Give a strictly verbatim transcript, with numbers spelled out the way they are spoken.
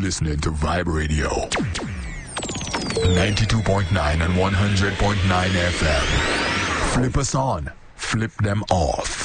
listening to Vibe Radio. ninety-two point nine and one hundred point nine F M. Flip us on. Flip them off.